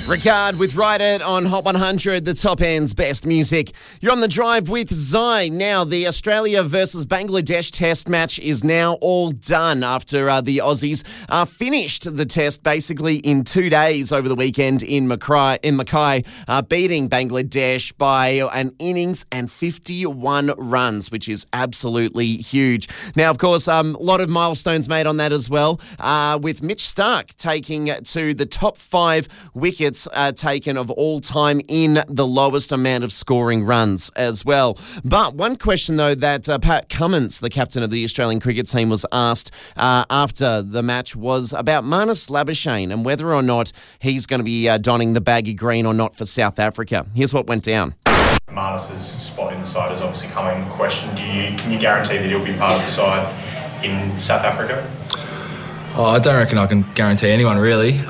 Ricard with Ride It on Hot 100, the top end's best music. You're on the drive with Zai. Now, the Australia versus Bangladesh test match is now all done after the Aussies finished the test basically in 2 days over the weekend in Mackay, beating Bangladesh by an innings and 51 runs, which is absolutely huge. Now, of course, a lot of milestones made on that as well, with Mitch Starc taking to the top 5 wickets taken of all time in the lowest amount of scoring runs as well. But one question, though, that Pat Cummins, the captain of the Australian cricket team, was asked after the match was about Marnus Labuschagne and whether or not he's going to be donning the baggy green or not for South Africa. Here's what went down. Marnus's spot in the side has obviously come in question. Can you guarantee that he'll be part of the side in South Africa? Oh, I don't reckon I can guarantee anyone, really.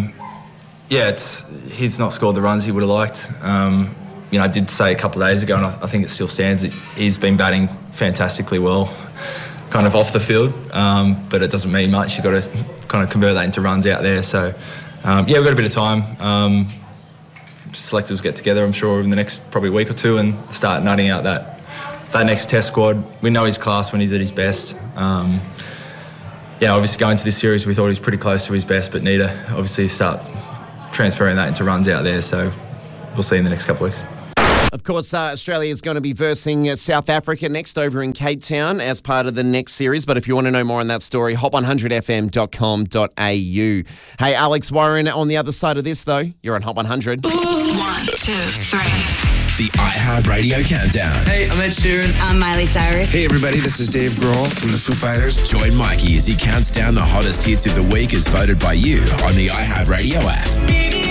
He's not scored the runs he would have liked. I did say a couple of days ago, and I think it still stands, he's been batting fantastically well, kind of off the field, but it doesn't mean much. You've got to kind of convert that into runs out there. So, we've got a bit of time. Selectors get together, I'm sure, in the next probably week or two and start nutting out that next test squad. We know his class when he's at his best. Obviously going to this series, we thought he was pretty close to his best, but need to obviously start transferring that into runs out there. So we'll see in the next couple of weeks. Of course, Australia is going to be versing South Africa next over in Cape Town as part of the next series. But if you want to know more on that story, hot100fm.com.au. Hey, Alex Warren on the other side of this, though. You're on Hot 100. 1, 2, 3. The iHeartRadio Countdown. Hey, I'm Ed Sheeran. I'm Miley Cyrus. Hey, everybody, this is Dave Grohl from the Foo Fighters. Join Mikey as he counts down the hottest hits of the week as voted by you on the iHeartRadio app.